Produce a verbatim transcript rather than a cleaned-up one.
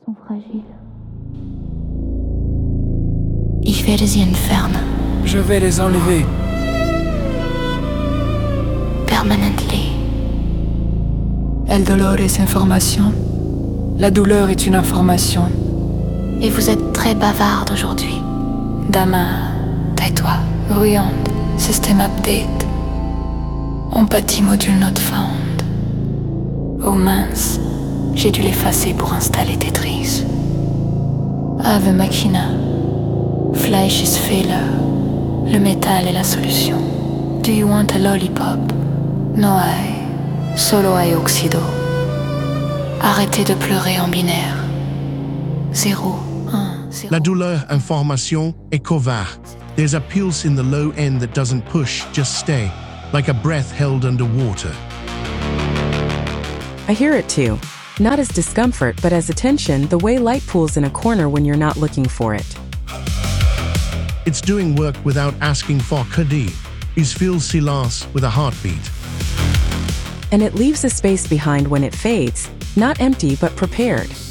sont fragiles. Ich werde sie entfernen. Je vais les enlever. Permanently. El dolor es information. La douleur est une information. Et vous êtes très bavarde aujourd'hui. Dama, tais-toi. Bruyante. System update. Empathie module not found. Oh mince, j'ai dû l'effacer pour installer Tetris. Ave Machina. Fleisch is Fehler. Le métal est la solution. Do you want a lollipop? No hay. Solo hay oxydo. Arrêtez de pleurer en binaire. Zéro, un, zéro. La douleur information est covarde. There's a pulse in the low end that doesn't push, just stay, like a breath held underwater. I hear it too. Not as discomfort, but as attention, the way light pools in a corner when you're not looking for it. It's doing work without asking for kadi. Is feel silence with a heartbeat. And it leaves a space behind when it fades, not empty but prepared.